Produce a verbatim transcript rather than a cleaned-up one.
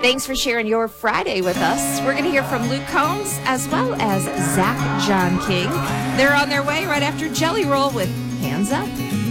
Thanks for sharing your Friday with us. We're going to hear from Luke Combs as well as Zach John King. They're on their way right after Jelly Roll with Hands Up.